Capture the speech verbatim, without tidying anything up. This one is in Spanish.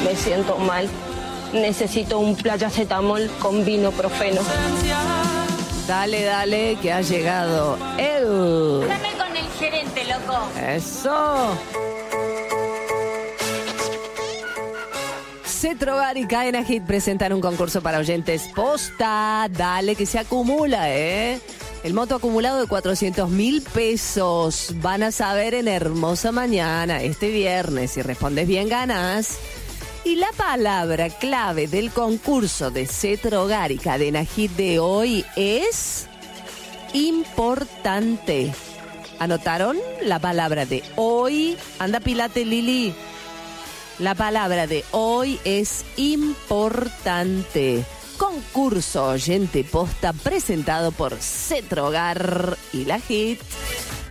Me siento mal. Necesito un playacetamol con vinoprofeno. Dale, dale, que ha llegado Edu. Dame con el gerente, loco. Eso. Cetrogar y Cadena Hit presentan un concurso para oyentes posta. Dale, que se acumula, ¿eh? El moto acumulado de cuatrocientos mil pesos. Van a saber en Hermosa Mañana, este viernes. Si respondes bien, ganas. Y la palabra clave del concurso de Cetrogar y Cadena Hit de hoy es importante. ¿Anotaron la palabra de hoy? Anda, pilate, Lili. La palabra de hoy es importante. Concurso oyente posta presentado por Cetrogar y la Hit.